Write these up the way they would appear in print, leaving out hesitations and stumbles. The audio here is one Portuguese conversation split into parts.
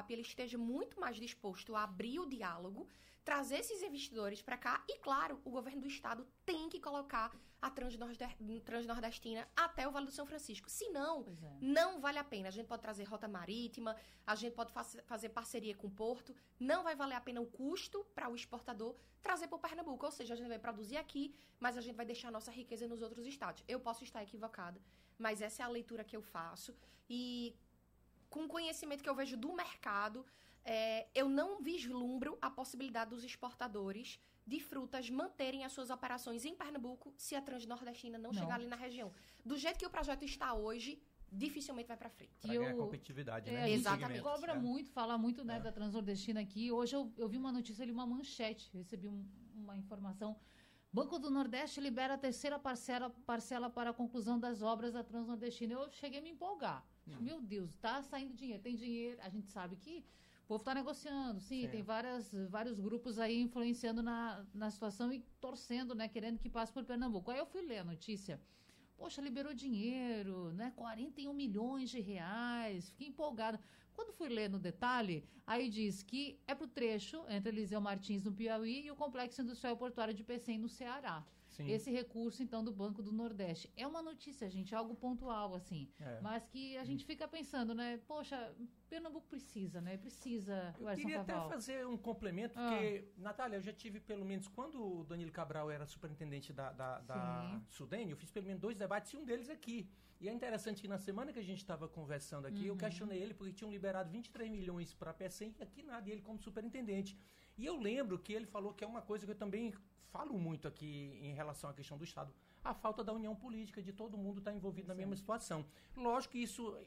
Suape ele esteja muito mais disposto a abrir o diálogo, trazer esses investidores para cá e, claro, o governo do estado tem que colocar a Transnordestina até o Vale do São Francisco. Senão, não vale a pena. A gente pode trazer rota marítima, a gente pode fazer parceria com o porto, não vai valer a pena o custo para o exportador trazer para o Pernambuco. Ou seja, a gente vai produzir aqui, mas a gente vai deixar a nossa riqueza nos outros estados. Eu posso estar equivocada, mas essa é a leitura que eu faço. E com o conhecimento que eu vejo do mercado, eu não vislumbro a possibilidade dos exportadores de frutas manterem as suas operações em Pernambuco se a Transnordestina não chegar ali na região. Do jeito que o projeto está hoje, dificilmente vai para frente. Para ganhar competitividade, né? Exatamente. Cobra muito, fala muito, né, da Transnordestina aqui. Hoje eu vi uma notícia ali, uma manchete, recebi uma informação. Banco do Nordeste libera a terceira parcela para a conclusão das obras da Transnordestina. Eu cheguei a me empolgar. Meu Deus, tá saindo dinheiro, tem dinheiro. A gente sabe que o povo está negociando, sim. Tem vários grupos aí influenciando na situação e torcendo, né, querendo que passe por Pernambuco. Aí eu fui ler a notícia. Poxa, liberou dinheiro, né? 41 milhões de reais. Fiquei empolgada. Quando fui ler no detalhe, aí diz que é pro trecho entre Eliseu Martins, no Piauí, e o Complexo Industrial Portuário de Pecém, no Ceará. Sim. Esse recurso, então, do Banco do Nordeste. É uma notícia, gente, algo pontual, assim. Mas que a gente fica pensando, né? Poxa, Pernambuco precisa, né? Precisa. Eu queria até fazer um complemento, porque, Natália, eu já tive pelo menos, quando o Danilo Cabral era superintendente da Sudene, eu fiz pelo menos 2 debates e um deles aqui. E é interessante que na semana que a gente estava conversando aqui, eu questionei ele porque tinham liberado 23 milhões para a PECEM e aqui nada, e ele como superintendente. E eu lembro que ele falou que é uma coisa que eu também falo muito aqui em relação à questão do Estado, a falta da união política, de todo mundo estar envolvido na mesma situação. Lógico que isso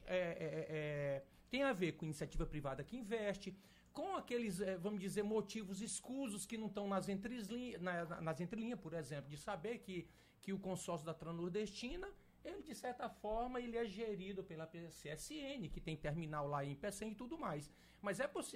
tem a ver com iniciativa privada que investe, com aqueles, vamos dizer, motivos escusos que não estão nas entrelinhas, por exemplo, de saber que o consórcio da Transnordestina, ele, de certa forma, ele é gerido pela CSN, que tem terminal lá em Pecém e tudo mais. Mas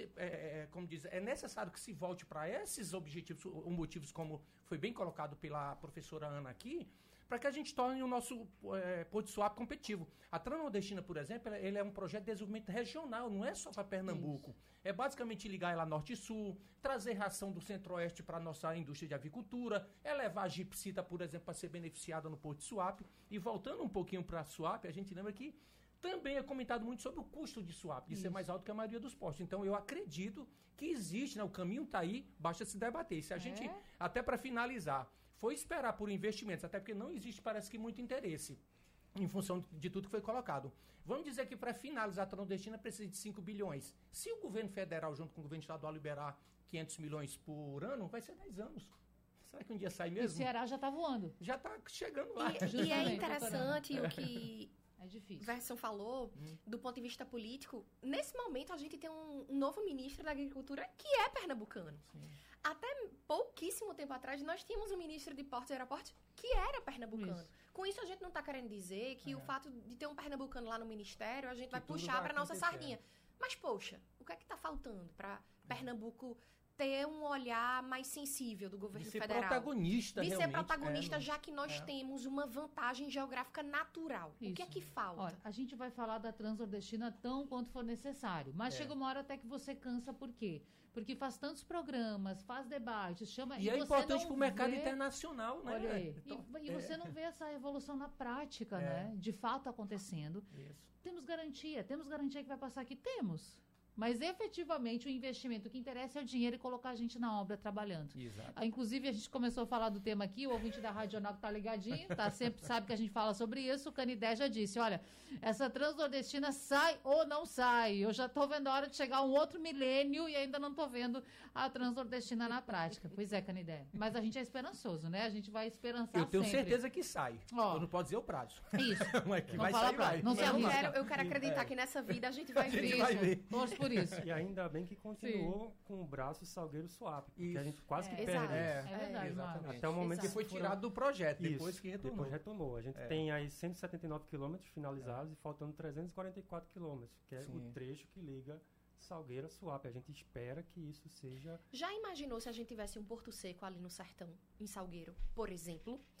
como diz, é necessário que se volte para esses objetivos, ou motivos, como foi bem colocado pela professora Ana aqui, para que a gente torne o nosso Porto de Suape competitivo. A Transnordestina, por exemplo, ele é um projeto de desenvolvimento regional, não é só para Pernambuco. Isso. É basicamente ligar ela norte e sul, trazer ração do centro-oeste para a nossa indústria de avicultura, levar a gipsita, por exemplo, para ser beneficiada no Porto de Suape. E voltando um pouquinho para a Suape, a gente lembra que também é comentado muito sobre o custo de Suape, de ser mais alto que a maioria dos postos. Então, eu acredito que existe, né, o caminho está aí, basta se debater. Se a gente, até para finalizar, for esperar por investimentos, até porque não existe, parece que, muito interesse em função de tudo que foi colocado. Vamos dizer que para finalizar a Transnordestina precisa de 5 bilhões. Se o governo federal, junto com o governo estadual, liberar 500 milhões por ano, vai ser 10 anos. Será que um dia sai mesmo? O Ceará já está voando. Já está chegando lá. E é interessante o que é difícil. Verson falou, do ponto de vista político. Nesse momento, a gente tem um novo ministro da Agricultura que é pernambucano. Sim. Até pouquíssimo tempo atrás, nós tínhamos um ministro de Portos e Aeroportos que era pernambucano. Isso. Com isso, a gente não está querendo dizer que o fato de ter um pernambucano lá no ministério, a gente vai puxar para nossa sardinha. Mas, poxa, o que é que está faltando para Pernambuco ter um olhar mais sensível do governo federal? Protagonista, de ser protagonista, já que nós temos uma vantagem geográfica natural. Isso. O que é que falta? Olha, a gente vai falar da Transnordestina tão quanto for necessário, mas chega uma hora até que você cansa. Por quê? Porque faz tantos programas, faz debates, chama... E é importante para o mercado internacional, né? Olha aí. Então, e você não vê essa evolução na prática, né? De fato acontecendo. Isso. Temos garantia que vai passar aqui? Temos. Mas, efetivamente, o investimento, o que interessa é o dinheiro e colocar a gente na obra trabalhando. Exato. Inclusive, a gente começou a falar do tema aqui, o ouvinte da Rádio Jornal que está ligadinho, sempre sabe que a gente fala sobre isso. O Canidé já disse, olha, essa Transnordestina sai ou não sai? Eu já estou vendo a hora de chegar um outro milênio e ainda não estou vendo a Transnordestina na prática. Pois é, Canidé. Mas a gente é esperançoso, né? A gente vai esperançar Eu tenho sempre. certeza que sai. Eu não posso dizer o prazo. Isso. Mas que não vai fala sair, vai. Não eu quero acreditar que nessa vida a gente vai ver. Vai ver. Torço por isso. E ainda bem que continuou com o braço Salgueiro Suape, porque a gente quase que perde exato. isso. É verdade, exatamente. Até o momento que foi tirado do projeto, depois que retomou. Depois retomou. A gente tem aí 179 quilômetros finalizados e faltando 344 quilômetros, que é o trecho que liga Salgueiro a Suape. A gente espera que isso seja... Já imaginou se a gente tivesse um porto seco ali no sertão, em Salgueiro, por exemplo?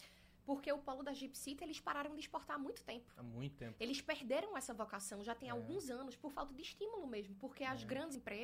porque o polo da Gipsita, eles pararam de exportar há muito tempo. Há muito tempo. Eles perderam essa vocação já tem alguns anos, por falta de estímulo mesmo, porque as grandes empresas